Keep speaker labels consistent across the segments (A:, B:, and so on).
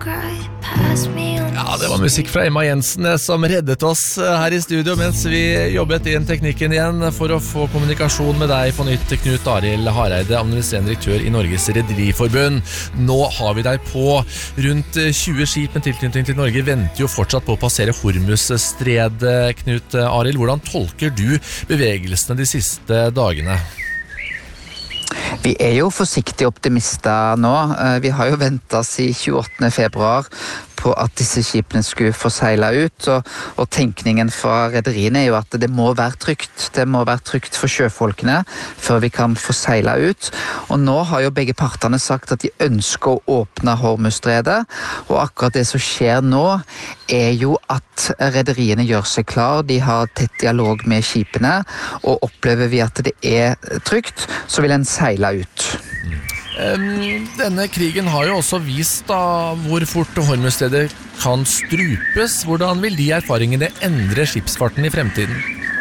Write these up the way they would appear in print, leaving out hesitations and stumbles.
A: Ja, det var musikk fra Emma Jensen som reddet oss her i studio mens vi jobbet inn teknikken igjen for å få kommunikasjon med deg på nytt, Knut Arild Hareide, administrerende direktør i Norges Rederiforbund. Nå har vi deg på. Rundt 20 skip med tilknytning til Norge venter jo fortsatt på å passere Hormuzstredet. Knut Arild, hvordan tolker du bevegelsene de siste dagene?
B: Vi jo forsiktig optimister nå. Vi har jo ventet siden 28. februar på at disse skipene skulle få seile ut, og tenkningen fra rederiene jo at det må være trygt. Det må være trygt for sjøfolkene før vi kan få seile ut. Og nå har jo begge partene sagt at de ønsker å åpne Hormuzstredet, og akkurat det som skjer nå jo at rederiene gjør seg klar. De har tett dialog med skipene, og opplever vi at det trygt, så vil en seile ut.
A: Denne krigen har jo også vist hvor fort Hormuzstredet kan strupes. Hvordan vil de erfaringene endre skipsfarten i fremtiden?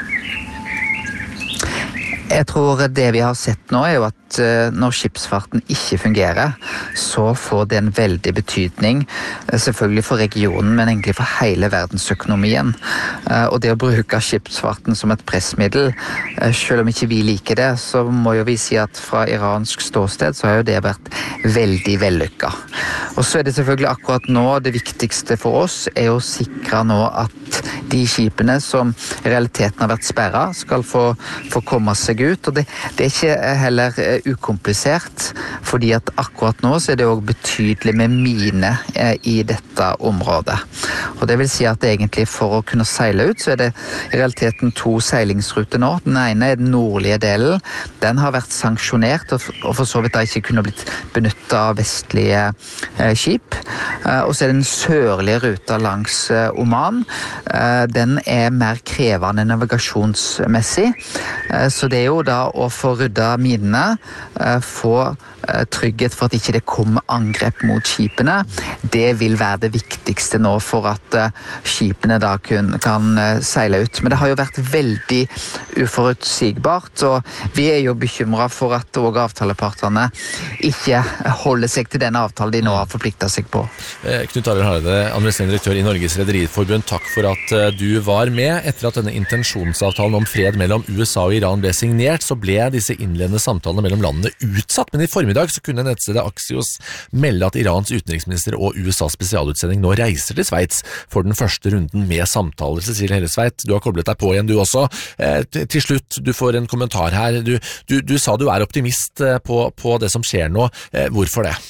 B: Jeg tror det vi har sett nå jo at når skipsfarten ikke fungerer, så får det en veldig betydning, selvfølgelig for regionen, men egentlig for hele verdensøkonomien. Og det å bruke skipsfarten som et pressmiddel, selv om ikke vi liker det, så må jo vi si at fra iransk ståsted så har jo det vært veldig vellykket. Og så det selvfølgelig akkurat nå, det viktigste for oss å sikre nå at de skipene som i realiteten har vært sperret, skal få komme seg ut. Og det ikke heller ukomplisert, fordi at akkurat nå så det også betydelig med mine i dette området. Og det vil si at egentlig for å kunne seile ut, så det i realiteten 2 seilingsruter nå. Den ene den nordlige delen. Den har vært sanksjonert, og for så vidt da ikke kunne blitt benyttet av vestlige skip. Og så den sørlige ruta langs Oman. Den mer krevende navigasjonsmessig. Så det jo da å få rydda minene, få trygghet for at ikke det kommer angrep mot skipene, det vil være det viktigste nå for at skipene da kan seile ut. Men det har jo vært veldig uforutsigbart, og vi jo bekymret for at også avtalepartene ikke holder seg til den avtalen de nå har forpliktet seg på.
A: Knut Arild Hareide, administrerende direktør i Norges Rederiforbund, takk for at du var med. Etter at denne intensjonsavtalen om fred mellom USA og Iran ble signert, så ble disse innledende samtalene mellom landene utsatt, men i formiddag så kunne nettstedet Axios melde at Irans utenriksminister og USAs spesialutsending nå reiser til Sveits for den første runden med samtaler. Cecilie Hellestveit, du har koblet deg på igjen du også. Til slutt, du får en kommentar her. Du sa du optimist på det som skjer nå. Hvorfor det?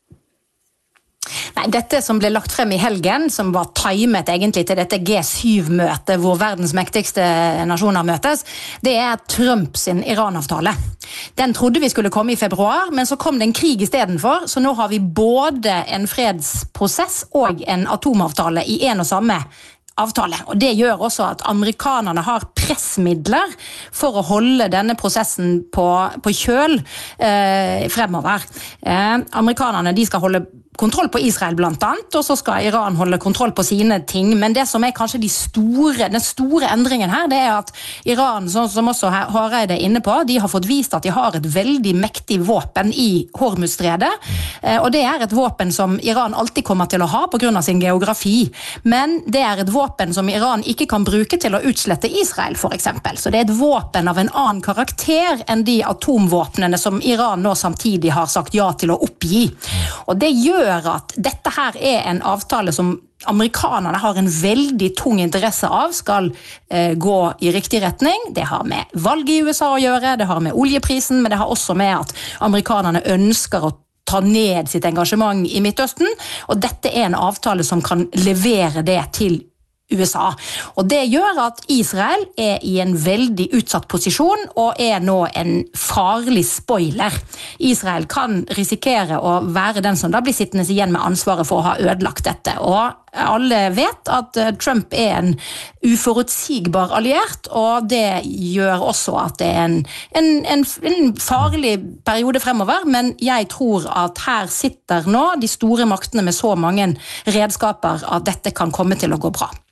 C: Nei, dette som ble lagt frem i helgen, som var timet egentlig til dette G7-møtet, hvor verdens mektigste nasjoner møtes, det Trump sin Iran-avtale. Den trodde vi skulle komme i februar, men så kom det en krig i stedet for, så nå har vi både en fredsprosess og en atomavtale i en og samme avtale. Og det gjør også at amerikanerne har pressmidler for å holde denne prosessen på kjøl fremover. Amerikanerne de skal holde kontroll på Israel blant annet, og så skal Iran holde kontroll på sine ting. Men det som kanskje den store endringen her, det at Iran, sånn som også Hareide inne på, de har fått vist at de har et veldig mektig våpen i Hormuzstredet, og det et våpen som Iran alltid kommer til å ha på grunn av sin geografi. Men det et våpen som Iran ikke kan bruke til å utslette Israel, for eksempel. Så det et våpen av en annen karakter enn de atomvåpnene som Iran nå samtidig har sagt ja til å oppgi. Og det gjør at dette her en avtale som amerikanerne har en veldig tung interesse av skal gå i riktig retning. Det har med valg i USA å gjøre, det har med oljeprisen, men det har også med at amerikanerne ønsker å ta ned sitt engasjement i Midtøsten, og dette en avtale som kan levere det til USA. Og det gjør at Israel i en veldig utsatt posisjon og nå en farlig spoiler. Israel kan risikere å være den som da blir sittende igjen med ansvaret for å ha ødelagt dette. Og alle vet at Trump en uforutsigbar alliert, og det gjør også at det en farlig periode fremover, men jeg tror at her sitter nå de store maktene med så mange redskaper at dette kan komme til å gå bra.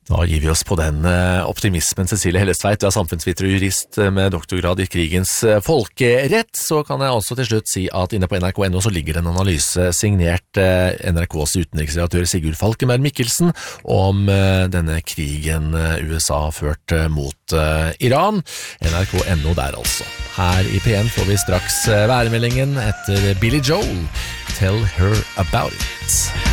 A: Da gir vi oss på den optimismen. Cecilie Hellestveit, du er samfunnsviter og jurist med doktorgrad i krigens folkerett. Så kan jeg også til slutt si at inne på NRK.no så ligger det en analyse signert NRKs utenriksredaktør Sigurd Falkenberg Mikkelsen om denne krigen USA har ført mot Iran. NRK.no der altså. Her i P1 får vi straks værmeldingen etter Billy Joel, Tell Her About It.